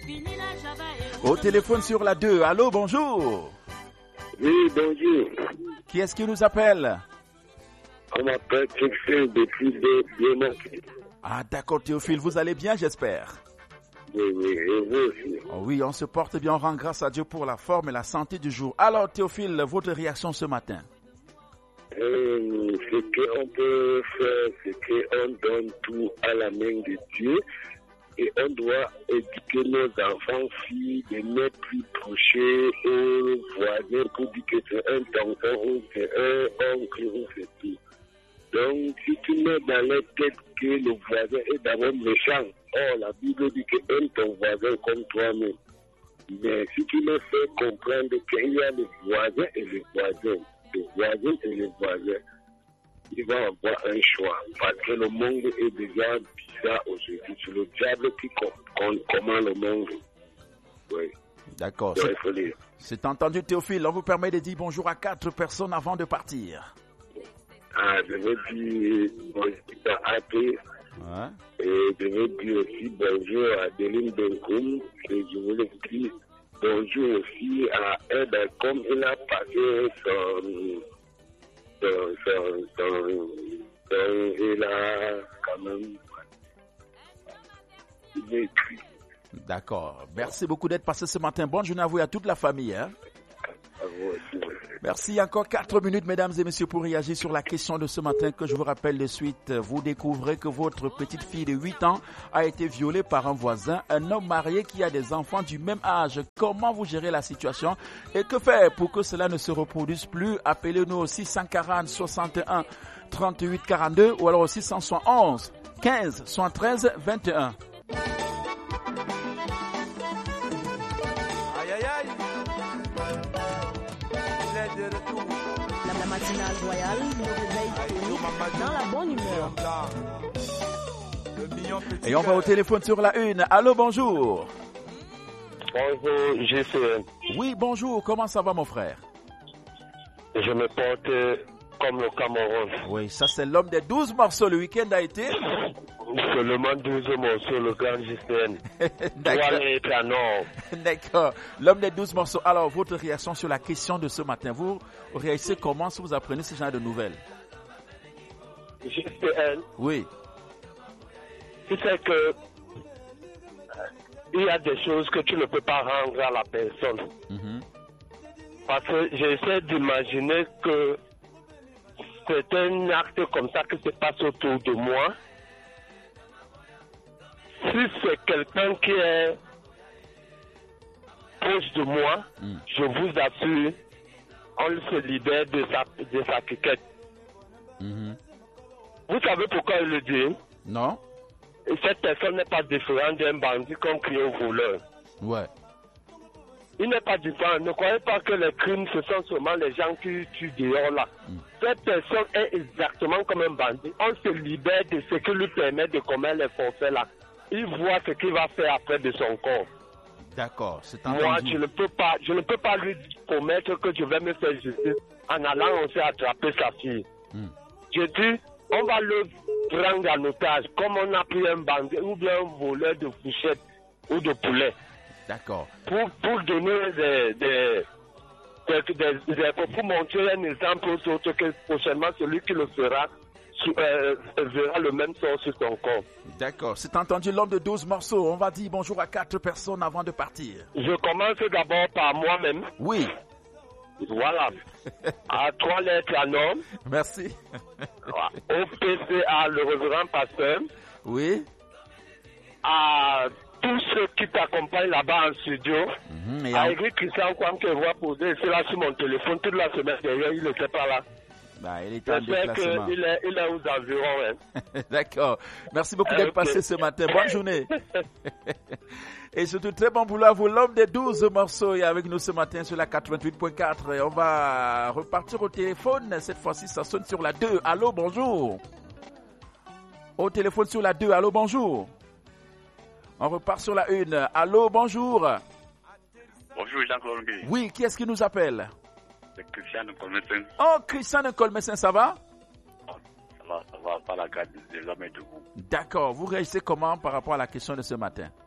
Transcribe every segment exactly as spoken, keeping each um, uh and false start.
Au téléphone sur la deux. Allô, bonjour. Oui, bonjour. Qui est-ce qui nous appelle? On m'appelle Théophile depuis de Biémont. Ah, d'accord, Théophile, vous allez bien, j'espère. Oui, oui, et vous aussi. Oh oui, on se porte bien, on rend grâce à Dieu pour la forme et la santé du jour. Alors, Théophile, votre réaction ce matin? Euh, ce qu'on peut faire, c'est qu'on donne tout à la main de Dieu et on doit éduquer nos enfants filles de ne plus toucher aux voisins pour dire que c'est un tonton ou c'est un oncle ou c'est tout. Donc, si tu mets dans la tête que le voisin est d'abord méchant, oh, la Bible dit que aime ton voisin comme toi-même. Mais si tu me fais comprendre qu'il y a les voisins et les voisins, les voisins et les voisins, il va avoir un choix. Parce que le monde est déjà bizarre aujourd'hui. C'est le diable qui commande le monde. Oui. D'accord. C'est, c'est entendu, Théophile. On vous permet de dire bonjour à quatre personnes avant de partir. Ah, je veux dire bonjour à A P. Ouais. Et je veux dire aussi bonjour à Deline Benkoum. Et je voulais dire bonjour aussi à Ed, comme il a passé son, son, son, son, son il a quand même il est écrit. D'accord. Merci beaucoup d'être passé ce matin. Bonne journée à vous et à toute la famille. Hein? À vous aussi. Merci. Encore quatre minutes, mesdames et messieurs, pour réagir sur la question de ce matin que je vous rappelle de suite. Vous découvrez que votre petite fille de huit ans a été violée par un voisin, un homme marié qui a des enfants du même âge. Comment vous gérez la situation et que faire pour que cela ne se reproduise plus? Appelez-nous au six cent quarante, soixante et un, trente-huit, quarante-deux ou alors au six cent onze, quinze, soixante-treize, vingt et un. Aïe aïe aïe. La, la matinale royale nous réveille tonique dans la bonne humeur. Et on va au téléphone sur la une. Allô, bonjour. Bonjour, G C N. Oui, bonjour. Comment ça va, mon frère? Je me porte comme le Cameroun. Oui, ça c'est l'homme des douze morceaux. Le week-end a été seulement douze morceaux, le grand G C N. D'accord. D'accord. L'homme des douze morceaux. Alors, votre réaction sur la question de ce matin, vous réagissez comment si vous apprenez ce genre de nouvelles? G C N. Oui. Tu sais que il y a des choses que tu ne peux pas rendre à la personne. Mm-hmm. Parce que j'essaie d'imaginer que c'est un acte comme ça qui se passe autour de moi. Si c'est quelqu'un qui est proche de moi, mm. je vous assure, on se libère de sa, de sa quiquette. Mm-hmm. Vous savez pourquoi il le dit? Non. Et cette personne n'est pas différente d'un bandit qu'on crie au voleur. Ouais. Il n'est pas différent. Ne croyez pas que les crimes, ce sont seulement les gens qui tuent dehors là. Mm. Cette personne est exactement comme un bandit. On se libère de ce qui lui permet de commettre les forfaits là. Il voit ce qu'il va faire après de son corps. D'accord, c'est entendu. Moi, je ne peux pas, je ne peux pas lui promettre que je vais me faire justice en allant aussi attraper sa fille. Mm. Je dis, on va le prendre en otage, comme on a pris un bandit ou bien un voleur de fourchette ou de poulet. D'accord. Pour, pour donner des, des, des, des, des pour montrer un exemple aux autres que prochainement celui qui le fera euh, verra le même sort sur son corps. D'accord, c'est entendu. L'homme de douze morceaux. On va dire bonjour à quatre personnes avant de partir. Je commence d'abord par moi-même. Oui. Voilà. À trois lettres à nom. Merci. Au P C A, le révérend pasteur. Oui. À tous ceux qui t'accompagnent là-bas en studio. Mm-hmm, à Eric Christian, quand je vois poser cela sur mon téléphone toute la semaine derrière, il n'était pas là. Bah, il est en déplacement. Il est, il est aux environs. Hein. D'accord. Merci beaucoup d'être okay. passé ce matin. Bonne journée. Et surtout, très bon boulot à vous. L'homme des douze morceaux est avec nous ce matin sur la quatre-vingt-huit point quatre. Et on va repartir au téléphone. Cette fois-ci, ça sonne sur la deux. Allô, bonjour. Au téléphone sur la deux. Allô, bonjour. On repart sur la une. Allô, bonjour. Bonjour, Jean-Claude. Oui, qui est-ce qui nous appelle? C'est Christian de Colmessin. Oh, Christian de Colmessin, ça va? Ça va, ça va, pas la garde des hommes et debout. D'accord. Vous réagissez comment par rapport à la question de ce matin?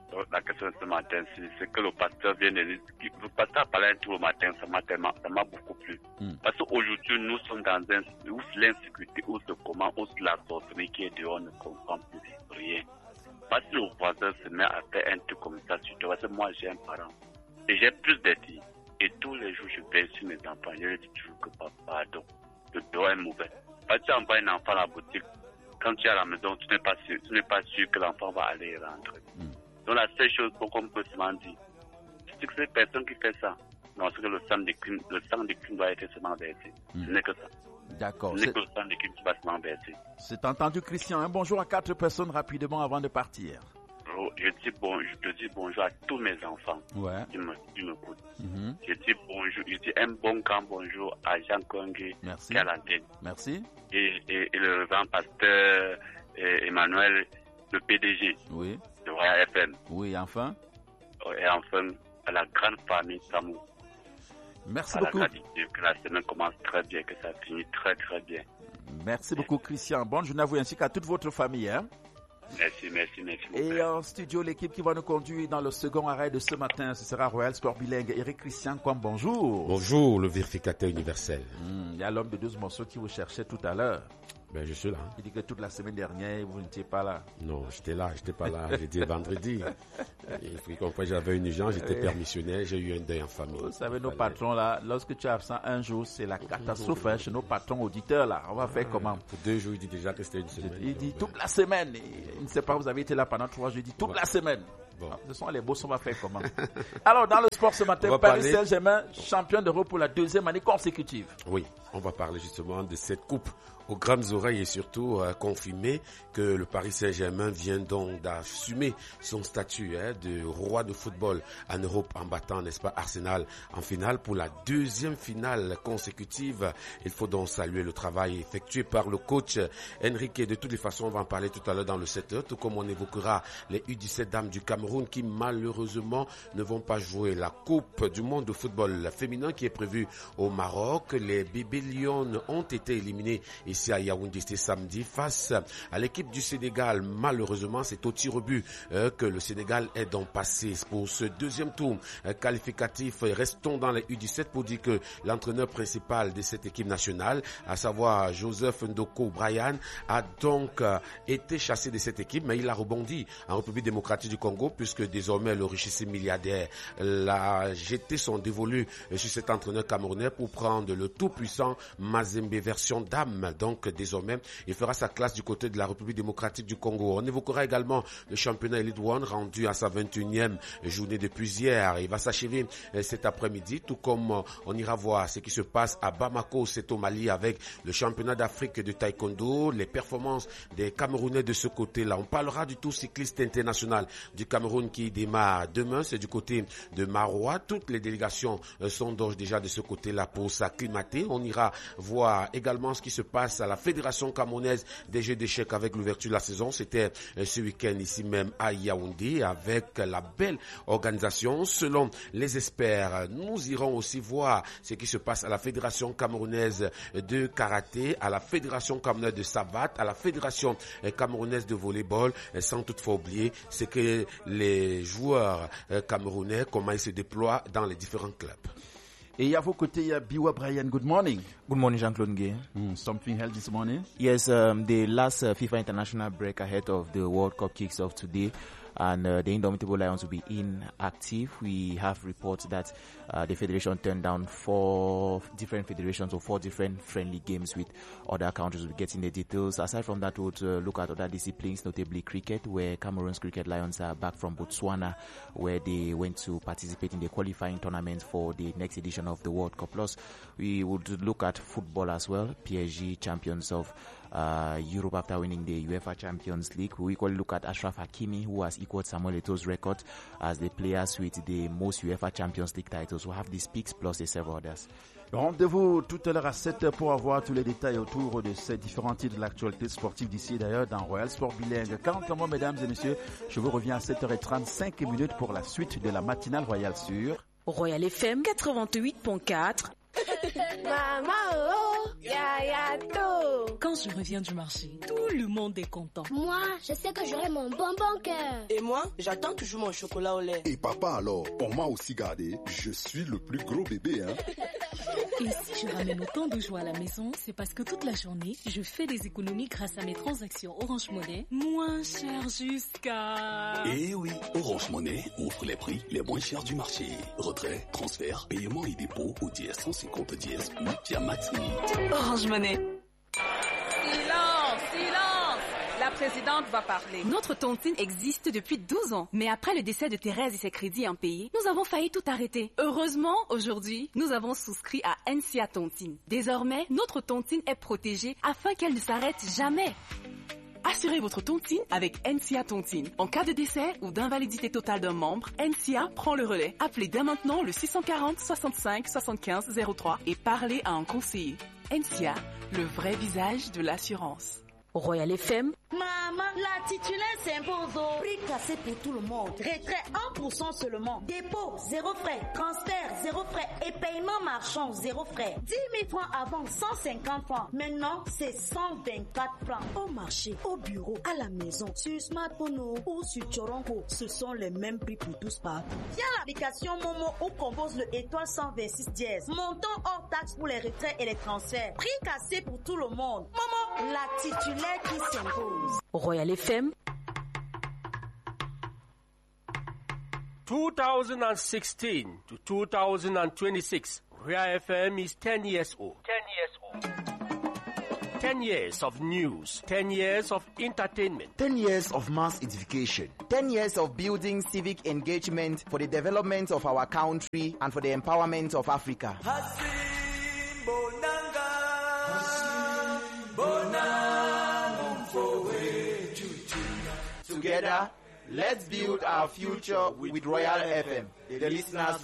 Donc, la question de ce matin, c'est, c'est que le pasteur vient de dire. Le pasteur a parlé tout le matin, ça m'a, tellement, ça m'a beaucoup plu. Mm. Parce qu'aujourd'hui, nous sommes dans un, où l'insécurité, où ce comment, où la sorcellerie qui est dehors ne comprend plus rien. Parce que le voisin se met à faire un truc comme ça sur toi. Parce que moi, j'ai un parent. Et j'ai plus d'éthique. Et tous les jours, je vais sur mes enfants. Je leur dis toujours que papa, donc, le dehors est mauvais. Parce que tu envoies un enfant à la boutique. Quand tu es à la maison, tu n'es pas sûr, tu n'es pas sûr que l'enfant va aller rentrer. Mm. Donc la seule chose qu'on peut seulement dire, c'est que cette personne qui fait ça, non, c'est que le sang des crimes, le sang des crimes doit être seulement versé. Mm. Ce n'est que ça. D'accord. Ce n'est que le sang des crimes qui va seulement verser. C'est entendu, Christian. Un bonjour à quatre personnes rapidement avant de partir. Je dis bon, je te dis bonjour à tous mes enfants. Ouais. Qui me, qui m'écoutent. Mm-hmm. Je dis bonjour, je dis un bon grand bonjour à Jean Kongé. Merci. Qui est à l'antenne. Merci. Et, et, et le grand pasteur et Emmanuel, le P D G. Oui. De Royal F M. Oui, enfin. Et enfin, à la grande famille Samou. Merci à beaucoup. La que la semaine commence très bien, que ça finit très très bien. Merci beaucoup, Christian. Bonne journée à vous ainsi qu'à toute votre famille. Hein? Merci, merci, merci. Et en studio, l'équipe qui va nous conduire dans le second arrêt de ce matin, ce sera Royal Sport Bilingue. Eric Christian, comme bonjour. Bonjour, le vérificateur universel. Il mmh, y a l'homme de douze morceaux qui vous cherchait tout à l'heure. Ben, je suis là. Il dit que toute la semaine dernière, vous n'étiez pas là. Non, j'étais là, j'étais pas là. J'étais vendredi. Il faut comprendre, j'avais une urgence, j'étais permissionnaire, j'ai eu un deuil en famille. Vous savez, nos patrons là, lorsque tu es absent un jour, c'est la catastrophe hein, chez nos patrons auditeurs là. On va faire ah, comment? Pour deux jours, il dit déjà que c'était une semaine. Il dit toute la semaine. Il ne sait pas, vous avez été là pendant trois jours, il dit toute ouais. la semaine. Bon. Ce sont les boss, on va faire comment? Alors, dans le sport ce matin, Paris parler... Saint-Germain, champion d'Europe pour la deuxième année consécutive. Oui, on va parler justement de cette coupe aux grandes oreilles et surtout euh, confirmer que le Paris Saint-Germain vient donc d'assumer son statut hein, de roi de football en Europe en battant, n'est-ce pas, Arsenal en finale pour la deuxième finale consécutive. Il faut donc saluer le travail effectué par le coach Enrique. De toutes les façons, on va en parler tout à l'heure dans le sept heures, tout comme on évoquera les U dix-sept dames du Cameroun qui malheureusement ne vont pas jouer la Coupe du monde de football féminin qui est prévue au Maroc. Les bébés Lions ont été éliminés ici à Yaoundé ce samedi face à l'équipe du Sénégal. Malheureusement, c'est au tir au but euh, que le Sénégal est donc passé pour ce deuxième tour euh, qualificatif. Restons dans les U dix-sept pour dire que l'entraîneur principal de cette équipe nationale, à savoir Joseph Ndoko Brian, a donc euh, été chassé de cette équipe, mais il a rebondi en République démocratique du Congo puisque désormais le richissime milliardaire l'a jeté son dévolu euh, sur cet entraîneur camerounais pour prendre le tout-puissant Mazembe version dame. Donc désormais, il fera sa classe du côté de la République démocratique du Congo. On évoquera également le championnat Elite One rendu à sa vingt et unième journée depuis hier. Il va s'achever cet après-midi, tout comme on ira voir ce qui se passe à Bamako, c'est au Mali, avec le championnat d'Afrique de taekwondo, les performances des Camerounais de ce côté-là. On parlera du Tour cycliste international du Cameroun qui démarre demain, c'est du côté de Maroua. Toutes les délégations sont donc déjà de ce côté-là pour s'acclimater. On ira voir également ce qui se passe à la Fédération camerounaise des jeux d'échecs avec l'ouverture de la saison. C'était ce week-end ici même à Yaoundé avec la belle organisation. Selon les experts, nous irons aussi voir ce qui se passe à la Fédération camerounaise de karaté, à la Fédération camerounaise de savate, à la Fédération camerounaise de volleyball, sans toutefois oublier ce que les joueurs camerounais, comment ils se déploient dans les différents clubs. Et à vos côtés, il y a Biwa Brian. Good morning. Good morning, Jean-Claude Nguyen. Mm, something held this morning? Yes, um, the last uh, FIFA international break ahead of the World Cup kicks off today. And uh, the Indomitable Lions will be inactive. We have reports that uh, the federation turned down four different federations or four different friendly games with other countries. We'll be getting the details. Aside from that, we'll uh, look at other disciplines, notably cricket, where Cameroon's Cricket Lions are back from Botswana, where they went to participate in the qualifying tournament for the next edition of the World Cup. Plus, we would look at football as well. P S G, champions of Uh, Europe after winning the UEFA Champions League. We equally look at Ashraf Hakimi, who has equaled Samuel Eto'o's record as the players with the most UEFA Champions League titles. We have these picks plus several others. Rendez-vous tout à l'heure à sept heures pour avoir tous les détails autour de ces différents titres de l'actualité sportive d'ici d'ailleurs dans Royal Sport Bilingue. Quant à moi, mesdames et messieurs, je vous reviens à sept heures trente-cinq minutes pour la suite de la matinale royale sur Royal F M quatre-vingt-huit point quatre. Maman, oh, yeah. Yayato. Quand je reviens du marché, tout le monde est content. Moi, je sais que j'aurai mon bonbon cœur. Et moi, j'attends toujours mon chocolat au lait. Et papa alors, on m'a aussi gardé. Je suis le plus gros bébé, hein. Et si je ramène autant de joie à la maison, c'est parce que toute la journée, je fais des économies grâce à mes transactions Orange Money, moins chères jusqu'à... Eh oui, Orange Money offre les prix les moins chers du marché. Retrait, transfert, paiement et dépôt au dièse cent cinquante dièse ou Diamati. Orange Money. Silence, silence! La présidente va parler. Notre tontine existe depuis douze ans. Mais après le décès de Thérèse et ses crédits impayés, nous avons failli tout arrêter. Heureusement, aujourd'hui, nous avons souscrit à N C A Tontine. Désormais, notre tontine est protégée afin qu'elle ne s'arrête jamais. Assurez votre tontine avec N C A Tontine. En cas de décès ou d'invalidité totale d'un membre, N C A prend le relais. Appelez dès maintenant le six cent quarante, soixante-cinq, soixante-quinze, zéro trois et parlez à un conseiller. N C A, le vrai visage de l'assurance. Royal F M. Maman, la titulaire s'impose au prix cassé pour tout le monde. Retrait un pour cent seulement. Dépôt, zéro frais. Transfert, zéro frais. Et paiement marchand, zéro frais. dix mille francs avant, cent cinquante francs. Maintenant, c'est cent vingt-quatre francs. Au marché, au bureau, à la maison, sur smartphone ou sur Choronko, ce sont les mêmes prix pour tous partout. Via l'application Momo ou compose le étoile cent vingt-six dièse. Montant hors taxe pour les retraits et les transferts. Prix cassé pour tout le monde. Momo, la titulaire qui s'impose. Royal F M. twenty sixteen to two thousand twenty-six, Royal F M is ten years old. ten years old. ten years of news, ten years of entertainment, ten years of mass edification, ten years of building civic engagement for the development of our country and for the empowerment of Africa. Together, let's build our future with Royal F M. The listeners